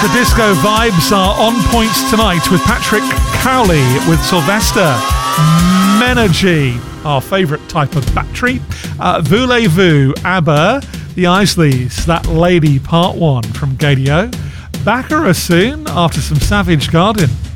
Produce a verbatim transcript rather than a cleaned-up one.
The disco vibes are on point tonight with Patrick Cowley with Sylvester. Menergy, our favourite type of battery. Uh, Voulez-Vous, ABBA, The Isleys, That Lady Part one from Gadio. Baccarat soon after some Savage Garden.